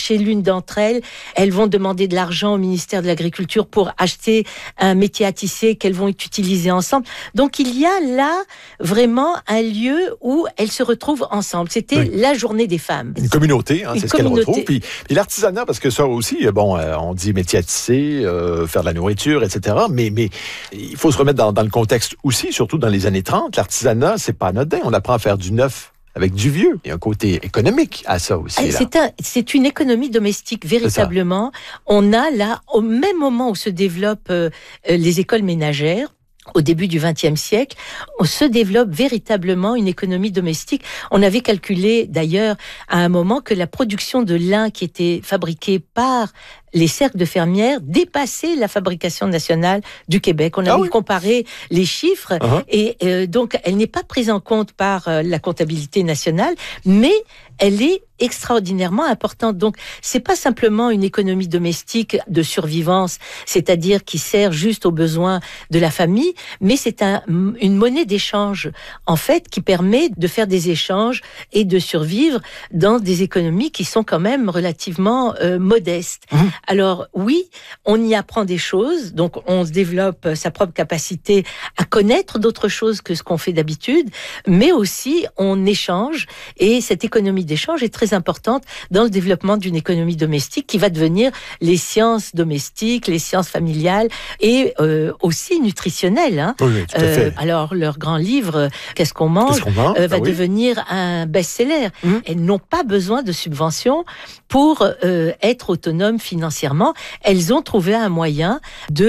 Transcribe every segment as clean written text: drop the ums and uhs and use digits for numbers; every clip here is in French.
chez l'une d'entre elles, elles vont demander de l'argent au ministère de l'Agriculture pour acheter un métier à tisser qu'elles vont utiliser ensemble. Donc il y a là vraiment un lieu où elles se retrouvent ensemble. C'était la journée des femmes. Une communauté, c'est ce qu'elles retrouvent. Puis l'artisanat, parce que ça aussi, on dit métier à tisser, faire de la nourriture, etc. Mais il faut se remettre dans le contexte aussi, surtout dans les années 30. L'artisanat, c'est pas anodin. On apprend à faire du neuf avec du vieux. Il y a un côté économique à ça aussi. C'est une économie domestique, véritablement. On a là, au même moment où se développent les écoles ménagères, au début du XXe siècle, on se développe véritablement une économie domestique. On avait calculé d'ailleurs à un moment que la production de lin qui était fabriquée par les cercles de fermières dépassait la fabrication nationale du Québec. On avait comparé les chiffres et donc elle n'est pas prise en compte par la comptabilité nationale, mais elle est extraordinairement importante. Donc, c'est pas simplement une économie domestique de survivance, c'est-à-dire qui sert juste aux besoins de la famille, mais c'est une monnaie d'échange, en fait, qui permet de faire des échanges et de survivre dans des économies qui sont quand même relativement modestes. Alors, oui, on y apprend des choses, donc on se développe sa propre capacité à connaître d'autres choses que ce qu'on fait d'habitude, mais aussi on échange, et cette économie d'échange est très importante dans le développement d'une économie domestique qui va devenir les sciences domestiques, les sciences familiales et aussi nutritionnelles. Oui, tout à fait. Alors, leur grand livre, Qu'est-ce qu'on mange, va devenir un best-seller. Elles n'ont pas besoin de subventions pour être autonomes financièrement. Elles ont trouvé un moyen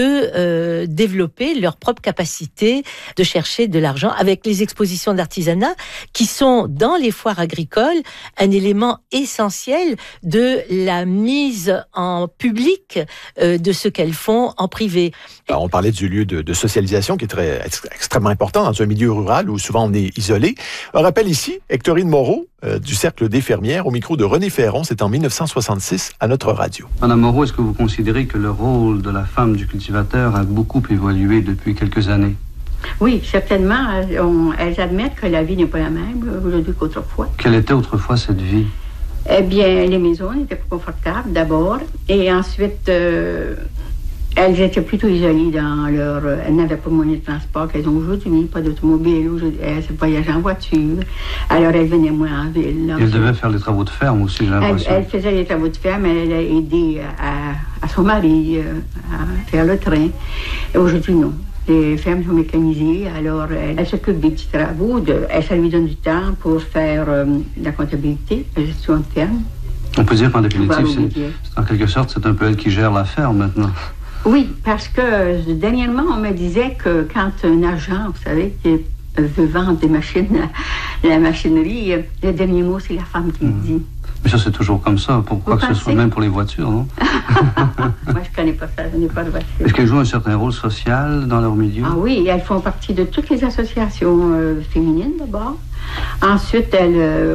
de développer leur propre capacité de chercher de l'argent avec les expositions d'artisanat qui sont dans les foires agricoles un élément essentiel de la mise en public de ce qu'elles font en privé. Alors, on parlait du lieu de socialisation qui est extrêmement important dans un milieu rural où souvent on est isolé. Un rappel ici, Hectorine Moreau, du Cercle des fermières, au micro de René Ferron, c'est en 1966 à notre radio. Madame Moreau, est-ce que vous considérez que le rôle de la femme du cultivateur a beaucoup évolué depuis quelques années? Oui, certainement. Elles admettent que la vie n'est pas la même aujourd'hui qu'autrefois. Quelle était autrefois cette vie? Eh bien, les maisons n'étaient pas confortables d'abord, et ensuite, elles étaient plutôt isolées dans leur... Elles n'avaient pas de moyen de transport qu'elles ont aujourd'hui, pas d'automobile, elles voyageaient en voiture, alors elles venaient moins en ville. Elles devaient faire les travaux de ferme aussi, j'ai l'impression. Elle faisait les travaux de ferme, elle a aidé à son mari à faire le train. Et aujourd'hui, non. Les fermes sont mécanisées, alors elle s'occupe des petits travaux, ça lui donne du temps pour faire la comptabilité, la gestion de ferme. On peut dire qu'en définitive, c'est en quelque sorte, c'est un peu elle qui gère la ferme maintenant. Oui, parce que dernièrement, on me disait que quand un agent, vous savez, qui veut vendre des machines, la machinerie, le dernier mot, c'est la femme qui le dit. Mais ça, c'est toujours comme ça, pourquoi que ce soit, même pour les voitures, non? Moi, je connais pas ça, je n'ai pas de voiture. Est-ce qu'elles jouent un certain rôle social dans leur milieu? Ah oui, elles font partie de toutes les associations féminines, d'abord. Ensuite, dans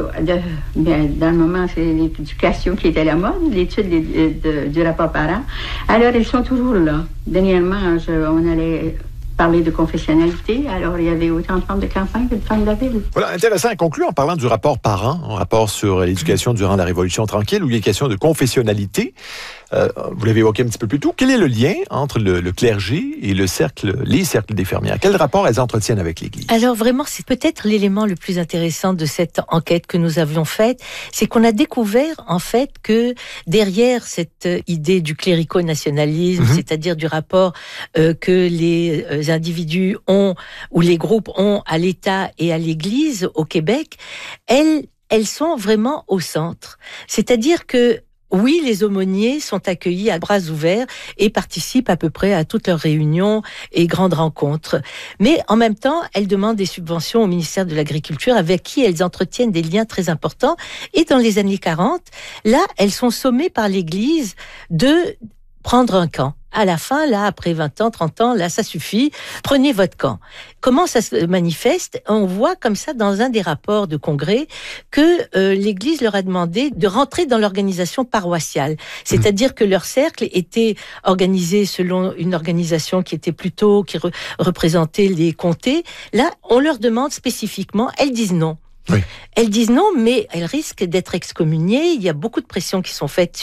le moment, c'est l'éducation qui est à la mode, l'étude du rapport parent. Alors, elles sont toujours là. Dernièrement, on allait parler de confessionnalité. Alors, il y avait autant de femmes de campagne que de femmes de la ville. Voilà, intéressant à conclure en parlant du rapport parent, un rapport sur l'éducation durant la Révolution tranquille, où il est question de confessionnalité. Vous l'avez évoqué un petit peu plus tôt. Quel est le lien entre le clergé et les cercles des fermières? Quel rapport elles entretiennent avec l'Église? Alors vraiment, c'est peut-être l'élément le plus intéressant de cette enquête que nous avions faite, c'est qu'on a découvert en fait que derrière cette idée du clérico-nationalisme, c'est-à-dire du rapport que les individus ont ou les groupes ont à l'État et à l'Église au Québec, elles sont vraiment au centre. C'est-à-dire que oui, les aumôniers sont accueillis à bras ouverts et participent à peu près à toutes leurs réunions et grandes rencontres. Mais en même temps, elles demandent des subventions au ministère de l'Agriculture avec qui elles entretiennent des liens très importants. Et dans les années 40, là, elles sont sommées par l'Église de prendre un camp. À la fin, là, après 20 ans, 30 ans, là, ça suffit. Prenez votre camp. Comment ça se manifeste? On voit comme ça dans un des rapports de congrès que l'Église leur a demandé de rentrer dans l'organisation paroissiale. C'est-à-dire que leur cercle était organisé selon une organisation qui était plutôt, qui représentait les comtés. Là, on leur demande spécifiquement, elles disent non. Oui. Elles disent non, mais elles risquent d'être excommuniées. Il y a beaucoup de pressions qui sont faites